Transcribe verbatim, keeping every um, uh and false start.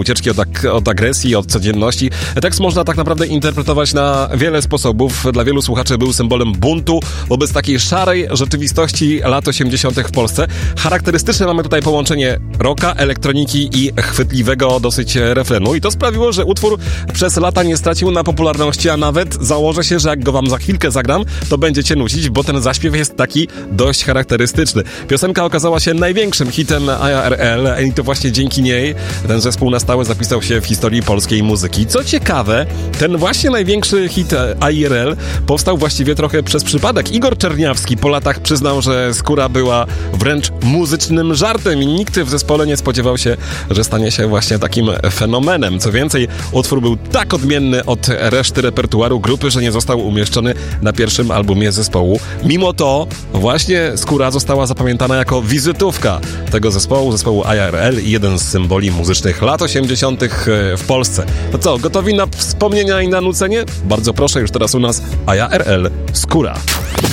ucieczki od, ak- od agresji, od codzienności. Tekst można tak naprawdę interpretować na wiele sposobów. Dla wielu słuchaczy był symbolem buntu wobec takiej szarej rzeczywistości lat osiemdziesiątych w Polsce. Charakterystyczne mamy tutaj połączenie rocka, elektroniki i chwytliwego dosyć refrenu i to sprawiło, że utwór przez lata nie stracił na popularności, a nawet założę się, że jak go wam za chwilkę zagram, to będziecie nucić, bo ten zaśpiew jest taki dość charakterystyczny. Piosenka okazała się największym hitem I R L i to właśnie dzięki niej ten zespół na stałe zapisał się w historii polskiej muzyki. Co ciekawe, ten właśnie największy hit I R L powstał właściwie trochę przez przypadek. Igor Czerniawski po latach przyznał, że Skóra była wręcz muzycznym żartem i nikt w zespole nie spodziewał się, że stanie się właśnie takim fenomenem. Co więcej, utwór był tak odmienny od reszty repertuaru grupy, że nie został umieszczony na pierwszym albumie zespołu. Mimo to właśnie Skóra została zapamiętana jako wizytówka tego zespołu, zespołu I R L i jeden z symboli muzycznych lat osiemdziesiątych w Polsce. To co, gotowi na wspomnienia i na nucenie? Bardzo proszę, już teraz u nas I R L Skóra.